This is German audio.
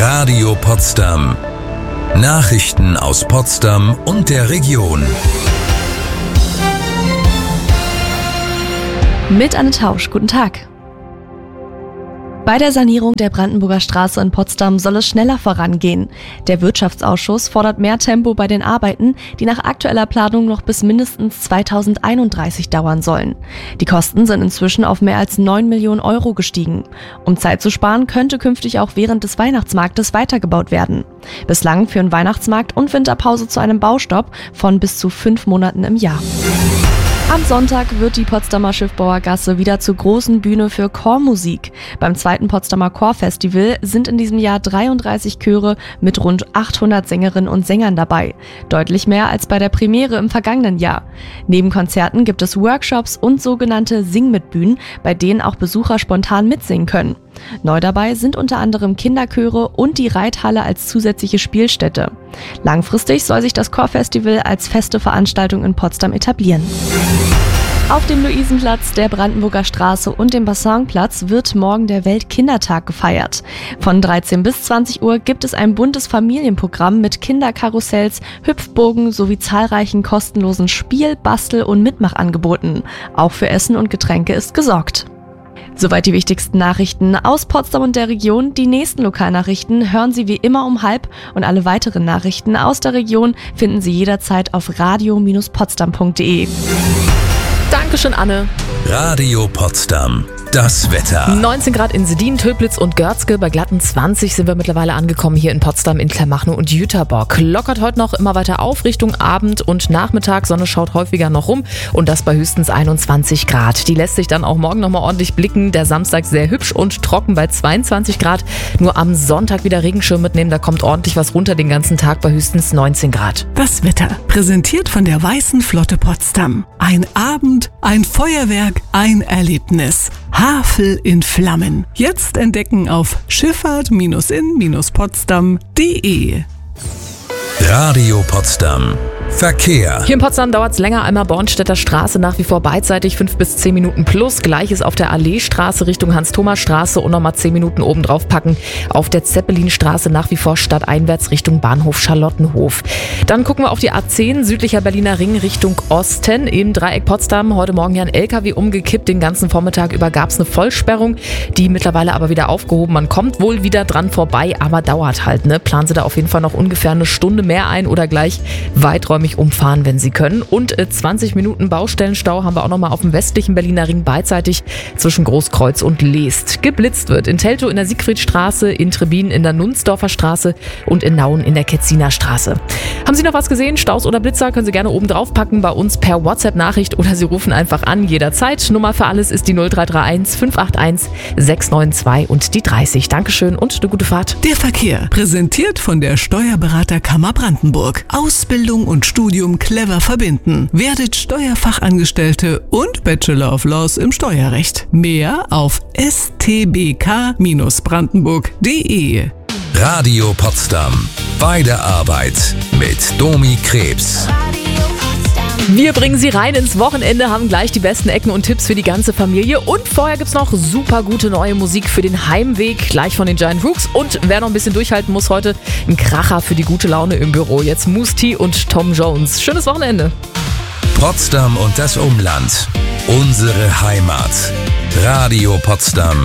Radio Potsdam. Nachrichten aus Potsdam und der Region. Mit Anne Tausch, guten Tag. Bei der Sanierung der Brandenburger Straße in Potsdam soll es schneller vorangehen. Der Wirtschaftsausschuss fordert mehr Tempo bei den Arbeiten, die nach aktueller Planung noch bis mindestens 2031 dauern sollen. Die Kosten sind inzwischen auf mehr als 9 Millionen Euro gestiegen. Um Zeit zu sparen, könnte künftig auch während des Weihnachtsmarktes weitergebaut werden. Bislang führen Weihnachtsmarkt und Winterpause zu einem Baustopp von bis zu 5 Monaten im Jahr. Am Sonntag wird die Potsdamer Schiffbauergasse wieder zur großen Bühne für Chormusik. Beim 2. Potsdamer Chorfestival sind in diesem Jahr 33 Chöre mit rund 800 Sängerinnen und Sängern dabei. Deutlich mehr als bei der Premiere im vergangenen Jahr. Neben Konzerten gibt es Workshops und sogenannte Sing-mit-Bühnen, bei denen auch Besucher spontan mitsingen können. Neu dabei sind unter anderem Kinderchöre und die Reithalle als zusätzliche Spielstätte. Langfristig soll sich das Chorfestival als feste Veranstaltung in Potsdam etablieren. Auf dem Luisenplatz, der Brandenburger Straße und dem Bassinplatz wird morgen der Weltkindertag gefeiert. Von 13 bis 20 Uhr gibt es ein buntes Familienprogramm mit Kinderkarussells, Hüpfburgen sowie zahlreichen kostenlosen Spiel-, Bastel- und Mitmachangeboten. Auch für Essen und Getränke ist gesorgt. Soweit die wichtigsten Nachrichten aus Potsdam und der Region. Die nächsten Lokalnachrichten hören Sie wie immer um 12:30 und alle weiteren Nachrichten aus der Region finden Sie jederzeit auf radio-potsdam.de. Dankeschön, Anne. Radio Potsdam. Das Wetter. 19 Grad in Sedin, Töplitz und Görzge. Bei glatten 20 sind wir mittlerweile angekommen hier in Potsdam, in Kleinmachnow und Jüterbock. Lockert heute noch immer weiter auf Richtung Abend und Nachmittag. Sonne schaut häufiger noch rum und das bei höchstens 21 Grad. Die lässt sich dann auch morgen nochmal ordentlich blicken. Der Samstag sehr hübsch und trocken bei 22 Grad. Nur am Sonntag wieder Regenschirm mitnehmen. Da kommt ordentlich was runter den ganzen Tag bei höchstens 19 Grad. Das Wetter, präsentiert von der Weißen Flotte Potsdam. Ein Abend, ein Feuerwerk, ein Erlebnis. Havel in Flammen. Jetzt entdecken auf schifffahrt-in-potsdam.de. Radio Potsdam. Verkehr. Hier in Potsdam dauert es länger. Einmal Bornstedter Straße nach wie vor beidseitig 5 bis 10 Minuten plus. Gleiches auf der Alleestraße Richtung Hans-Thomas-Straße und nochmal 10 Minuten oben drauf packen. Auf der Zeppelinstraße nach wie vor stadteinwärts Richtung Bahnhof Charlottenhof. Dann gucken wir auf die A10 südlicher Berliner Ring Richtung Osten im Dreieck Potsdam. Heute Morgen ja ein LKW umgekippt. Den ganzen Vormittag über gab es eine Vollsperrung. Die mittlerweile aber wieder aufgehoben. Man kommt wohl wieder dran vorbei, aber dauert halt. Planen Sie da auf jeden Fall noch ungefähr eine Stunde mehr ein oder gleich weiträumig umfahren, wenn Sie können. Und 20 Minuten Baustellenstau haben wir auch nochmal auf dem westlichen Berliner Ring beidseitig zwischen Großkreuz und Leest. Geblitzt wird in Teltow in der Siegfriedstraße, in Trebin in der Nunsdorfer Straße und in Nauen in der Ketziner Straße. Haben Sie noch was gesehen? Staus oder Blitzer können Sie gerne oben drauf packen bei uns per WhatsApp-Nachricht oder Sie rufen einfach an jederzeit. Nummer für alles ist die 0331 581 692 und die 30. Dankeschön und eine gute Fahrt. Der Verkehr, präsentiert von der Steuerberaterkammer Brandenburg. Ausbildung und Studium clever verbinden. Werdet Steuerfachangestellte und Bachelor of Laws im Steuerrecht. Mehr auf stbk-brandenburg.de. Radio Potsdam. Bei der Arbeit mit Domi Krebs. Wir bringen Sie rein ins Wochenende, haben gleich die besten Ecken und Tipps für die ganze Familie. Und vorher gibt's noch super gute neue Musik für den Heimweg, gleich von den Giant Rooks. Und wer noch ein bisschen durchhalten muss heute, ein Kracher für die gute Laune im Büro. Jetzt Mousse T und Tom Jones. Schönes Wochenende. Potsdam und das Umland. Unsere Heimat. Radio Potsdam.